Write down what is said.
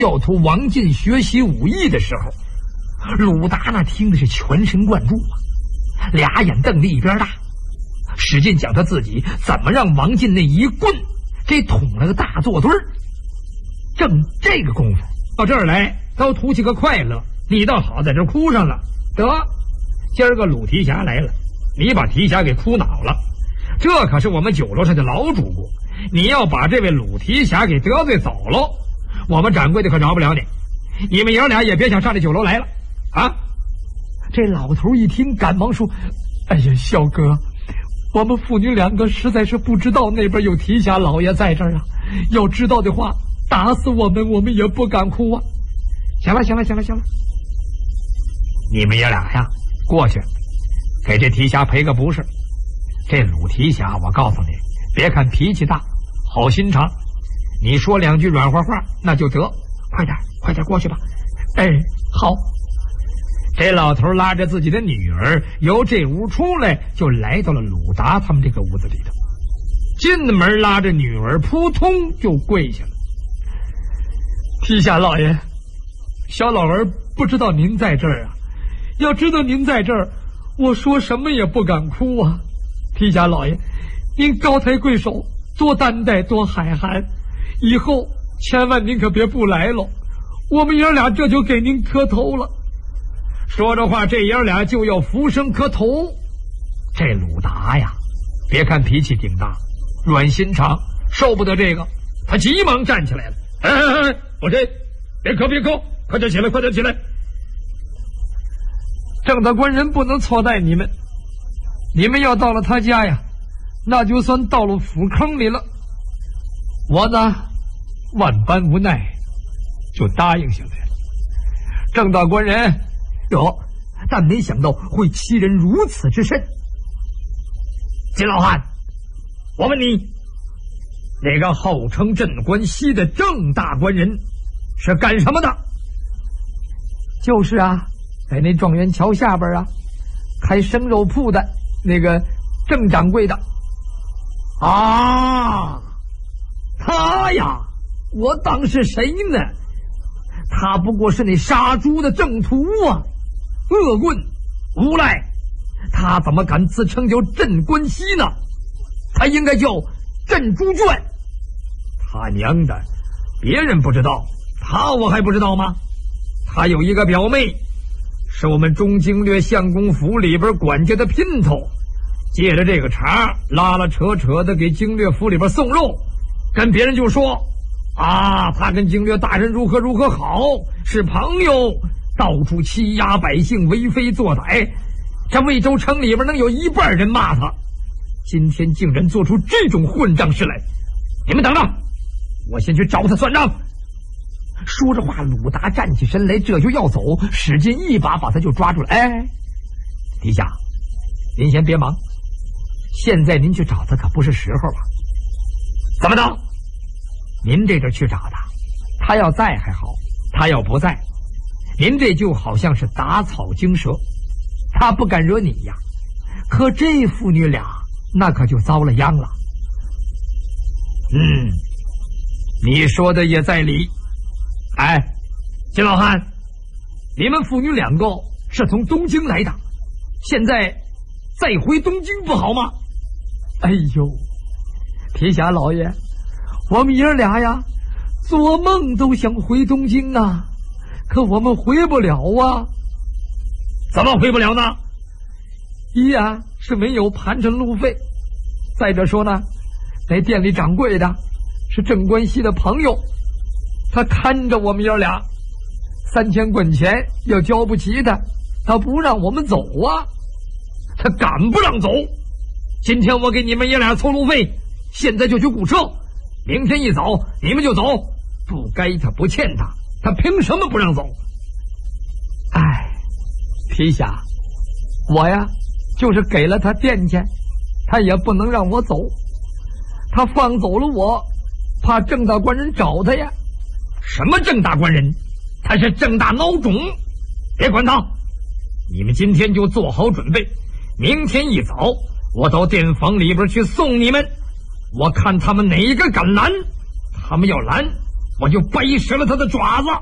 教徒王进学习武艺的时候，鲁达那听的是全神贯注啊，俩眼瞪得一边大，使劲讲他自己怎么让王进那一棍给捅了个大坐墩儿。正这个功夫到这儿来都图起个快乐，你倒好在这哭上了。得，今儿个鲁提辖来了，你把提辖给哭恼了，这可是我们酒楼上的老主顾，你要把这位鲁提辖给得罪走喽，我们掌柜的可饶不了你，你们爷俩也别想上这酒楼来了啊！这老头一听赶忙说：哎呀，小哥，我们父女两个实在是不知道那边有提辖老爷在这儿啊，要知道的话打死我们也不敢哭啊。行了，你们爷俩呀过去给这提辖赔个不是。这鲁提辖我告诉你，别看脾气大好心肠，你说两句软话话那就得，快点过去吧。哎，好。这老头拉着自己的女儿由这屋出来，就来到了鲁达他们这个屋子里头，进门拉着女儿扑通就跪下了。提辖老爷，小老儿不知道您在这儿啊，要知道您在这儿，我说什么也不敢哭啊。提辖老爷，您高抬贵手，多担待，多海涵，以后千万您可别不来喽，我们爷俩这就给您磕头了。说着话，这爷俩就要俯身磕头。这鲁达呀，别看脾气挺大，软心肠，受不得这个，他急忙站起来了。哎，我这别磕，快点起来！郑大官人不能错待你们，你们要到了他家呀，那就算到了府坑里了。我呢，万般无奈，就答应下来了。郑大官人，有，但没想到会欺人如此之甚。金老汉，我问你，那个号称镇关西的郑大官人是干什么的？就是啊，在那状元桥下边啊，开生肉铺的那个郑掌柜的。啊，他呀，我当是谁呢？他不过是那杀猪的郑屠啊，恶棍无赖，他怎么敢自称叫镇关西呢？他应该叫镇猪圈。他娘的，别人不知道，他我还不知道吗？他有一个表妹，是我们中经略相公府里边管家的姘头，借着这个茬拉拉扯扯的给经略府里边送肉，跟别人就说啊，他跟经略大人如何好，是朋友，到处欺压百姓，为非作歹，这魏州城里边能有一半人骂他，今天竟然做出这种混账事来，你们等着，我先去找他算账。说着话，鲁达站起身来，这就要走，使劲一把把他就抓住了。哎，陛下，您先别忙，现在您去找他可不是时候啊。怎么着？您这阵去找他，他要在还好，他要不在，您这就好像是打草惊蛇，他不敢惹你呀，可这父女俩那可就遭了殃了。你说的也在理。哎，金老汉，你们父女两个是从东京来的，现在再回东京不好吗？哎呦，提辖老爷，我们爷俩呀，做梦都想回东京啊，可我们回不了啊。怎么回不了呢？一呀是没有盘缠路费，再者说呢，那店里掌柜的是镇关西的朋友，他看着我们爷俩，3000贯钱要交不起的，他不让我们走啊。他敢不让走？今天我给你们爷俩凑路费，现在就去雇车，明天一早你们就走，不该他不欠他，他凭什么不让走？哎，提辖，我呀就是给了他店钱，他也不能让我走，他放走了我，怕郑大官人找他呀。什么郑大官人？他是郑大孬种，别管他，你们今天就做好准备，明天一早我到店房里边去送你们，我看他们哪一个敢拦，他们要拦我就背折了他的爪子。